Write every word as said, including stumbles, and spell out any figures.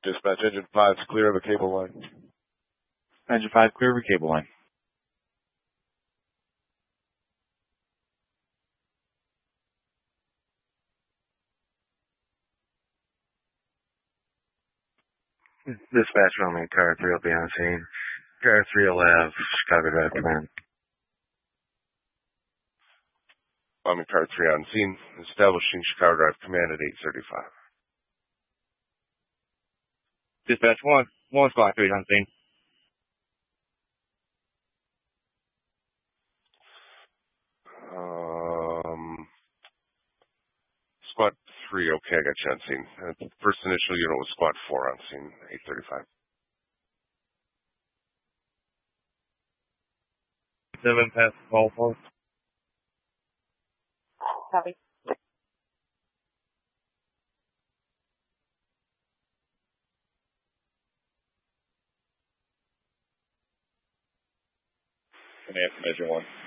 Dispatch, engine five's clear of the cable line. Engine five, clear of the cable line. Dispatch, Wyoming, car three will be on scene. Car three will have Chicago Drive command. Wyoming, car three on scene, establishing Chicago Drive command at eight thirty-five. Dispatch, one, one squad three on scene. Um, squad three, okay, I got you on scene. Uh, first initial unit was squad four on scene, eight thirty-five. Seven past call post. Copy. Command from Measure one.